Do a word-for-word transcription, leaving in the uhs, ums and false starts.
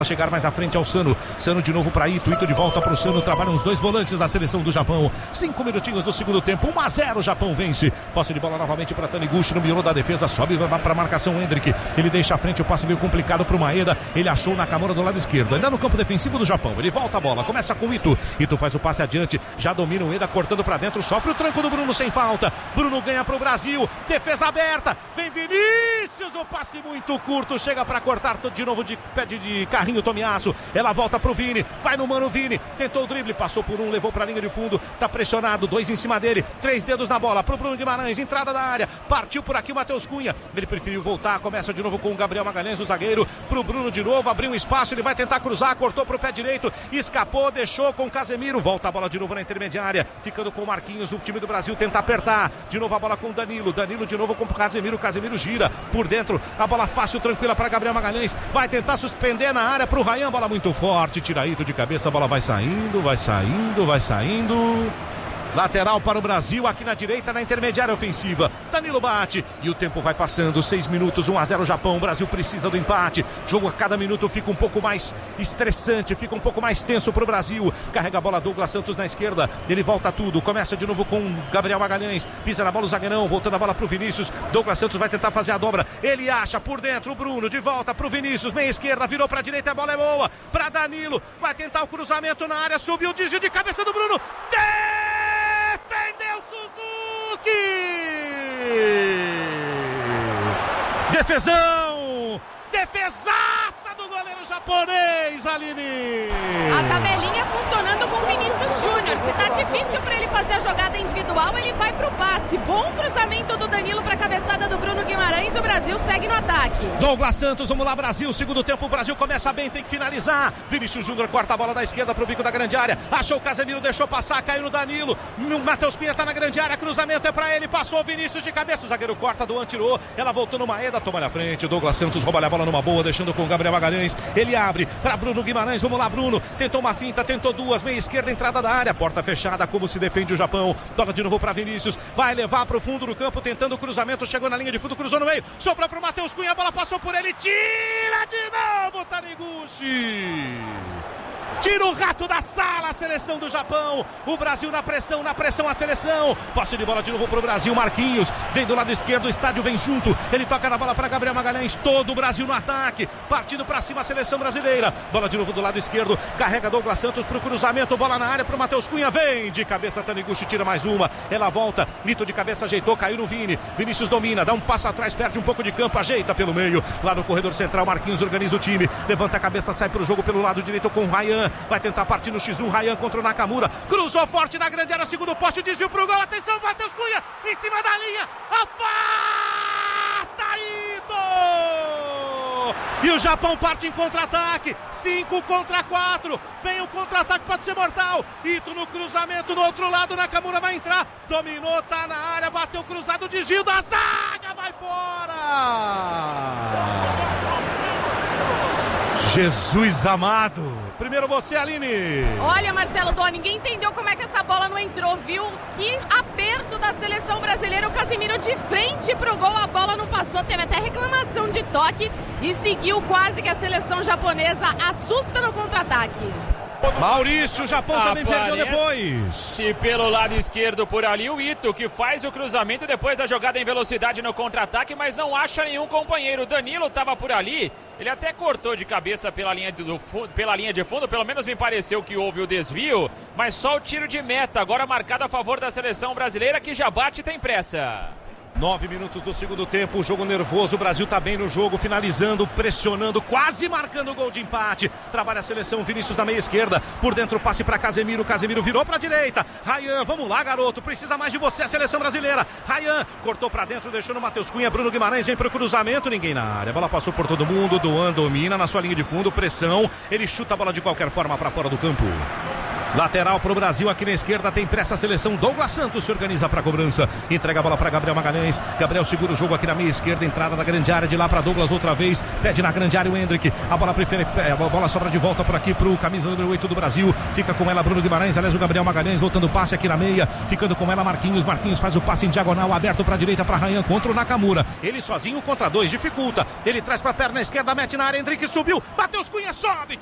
Chegar mais à frente ao Sano, Sano de novo para Ito, Ito de volta para o Sano, trabalham os dois volantes da seleção do Japão, cinco minutinhos do segundo tempo, um a zero, o Japão vence, posse de bola novamente para Taniguchi, no miolo da defesa, sobe para a marcação Hendrick, ele deixa à frente, o passe meio complicado para o Maeda, ele achou Nakamura do lado esquerdo, ainda no campo defensivo do Japão, ele volta a bola, começa com Ito, Ito faz o passe adiante, já domina o Eda, cortando para dentro, sofre o tranco do Bruno sem falta, Bruno ganha para o Brasil, defesa aberta, vem Vinícius, o passe muito curto, chega para cortar de novo de pé de, de carrinho Tomiasso, ela volta pro Vini, vai no mano Vini, tentou o drible, passou por um, levou pra linha de fundo, tá pressionado, dois em cima dele, três dedos na bola, pro Bruno Guimarães, entrada da área, partiu por aqui o Matheus Cunha, ele preferiu voltar, começa de novo com o Gabriel Magalhães, o zagueiro, pro Bruno de novo, abriu um espaço, ele vai tentar cruzar, cortou pro pé direito, escapou, deixou com o Casemiro, volta a bola de novo na intermediária, ficando com o Marquinhos, o time do Brasil tenta apertar, de novo a bola com o Danilo, Danilo de novo com o Casemiro, Casemiro gira por dentro, a bola fácil, tranquila para Gabriel Magalhães, vai tentar suspender na área pro Ryan, bola muito forte, tira Ito de cabeça, a bola vai saindo, vai saindo, vai saindo. Lateral para o Brasil, aqui na direita, na intermediária ofensiva. Danilo bate e o tempo vai passando. seis minutos, um a zero Japão. O Brasil precisa do empate. Jogo a cada minuto fica um pouco mais estressante, fica um pouco mais tenso para o Brasil. Carrega a bola Douglas Santos na esquerda. Ele volta tudo. Começa de novo com Gabriel Magalhães. Pisa na bola o zagueirão, voltando a bola para o Vinícius. Douglas Santos vai tentar fazer a dobra. Ele acha por dentro o Bruno. De volta para o Vinícius. Meia esquerda, virou para a direita. A bola é boa para Danilo. Vai tentar o cruzamento na área. Subiu o desvio de cabeça do Bruno. Defendeu Suzuki! Defesão! Defesaça do goleiro japonês, Aline! A tabelinha funcionando com o Vinícius Júnior. Se tá difícil para ele fazer a jogada individual, ele vai pro passe. Bom cruzamento do Danilo pra cabeçada do Bruno Guimarães. O Brasil segue no ataque. Douglas Santos, vamos lá, Brasil. Segundo tempo, o Brasil começa bem, tem que finalizar. Vinícius Júnior corta a bola da esquerda pro bico da grande área. Achou o Casemiro, deixou passar, caiu no Danilo. O Matheus Cunha tá na grande área, cruzamento é pra ele. Passou o Vinícius de cabeça, o zagueiro corta, Duan tirou. Ela voltou no Maeda, toma na frente. Douglas Santos rouba a bola numa boa, deixando com o Gabriel Magalhães. Ele abre pra Bruno Guimarães, vamos lá, Bruno. Tentou uma finta, tentou duas, meia esquerda, entrada da área. Porta fechada, como se defende o Japão. Toca de novo pra Vinícius, vai levar pro fundo do campo, tentando o cruzamento. Chegou na linha de fundo, cruzou no meio. Sobrou pro Matheus Cunha, a bola passou por ele. Tira de novo, Taniguchi. Tira o rato da sala, a seleção do Japão. O Brasil na pressão, na pressão a seleção. Posse de bola de novo pro Brasil, Marquinhos. Vem do lado esquerdo, o estádio vem junto. Ele toca na bola para Gabriel Magalhães. Todo o Brasil no ataque. Partindo para cima a seleção brasileira. Bola de novo do lado esquerdo. Carrega Douglas Santos pro cruzamento. Bola na área pro Matheus Cunha. Vem de cabeça, Taniguchi tira mais uma. Ela volta. Nito de cabeça ajeitou, caiu no Vini. Vinícius domina, dá um passo atrás, perde um pouco de campo, ajeita pelo meio. Lá no corredor central, Marquinhos organiza o time. Levanta a cabeça, sai pro jogo pelo lado direito com o Ryan. Vai tentar partir no xis um, Ryan contra o Nakamura, cruzou forte na grande área, segundo poste, desvio pro gol, atenção, Matheus Cunha, em cima da linha, afasta Ito! E o Japão parte em contra-ataque, cinco contra quatro, vem o contra-ataque, pode ser mortal, Ito no cruzamento, no outro lado, Nakamura vai entrar, dominou, tá na área, bateu cruzado, desvio da zaga, vai fora! Jesus amado! Primeiro você, Aline. Olha, Marcelo Dó, ninguém entendeu como é que essa bola não entrou, viu? Que aperto da seleção brasileira, o Casemiro de frente pro gol, a bola não passou, teve até reclamação de toque e seguiu quase que a seleção japonesa assusta no contra-ataque. Maurício, o Japão também perdeu depois. E pelo lado esquerdo por ali o Ito, que faz o cruzamento depois da jogada em velocidade no contra-ataque, mas não acha nenhum companheiro. O Danilo estava por ali, ele até cortou de cabeça pela linha, do, pela linha de fundo, pelo menos me pareceu que houve o desvio, mas só o tiro de meta, agora marcado a favor da seleção brasileira, que já bate e tem pressa. Nove minutos do segundo tempo, o jogo nervoso, o Brasil tá bem no jogo, finalizando, pressionando, quase marcando o gol de empate. Trabalha a seleção, Vinícius na meia esquerda, por dentro passe para Casemiro, Casemiro virou para direita. Ryan, vamos lá, garoto, precisa mais de você a seleção brasileira. Ryan cortou para dentro, deixou no Matheus Cunha, Bruno Guimarães vem pro cruzamento, ninguém na área. A bola passou por todo mundo, Duan domina na sua linha de fundo, pressão, ele chuta a bola de qualquer forma para fora do campo. Lateral pro Brasil aqui na esquerda, tem pressa a seleção. Douglas Santos se organiza para a cobrança. Entrega a bola para Gabriel Magalhães. Gabriel segura o jogo aqui na meia esquerda. Entrada da grande área de lá para Douglas outra vez. Pede na grande área o Hendrick. A bola prefere, a bola sobra de volta por aqui pro camisa número oito do Brasil. Fica com ela Bruno Guimarães. Aliás, o Gabriel Magalhães voltando o passe aqui na meia. Ficando com ela Marquinhos. Marquinhos faz o passe em diagonal, aberto para a direita para Ryan contra o Nakamura. Ele sozinho contra dois, dificulta. Ele traz para a perna esquerda, mete na área. Hendrick subiu. Matheus Cunha sobe.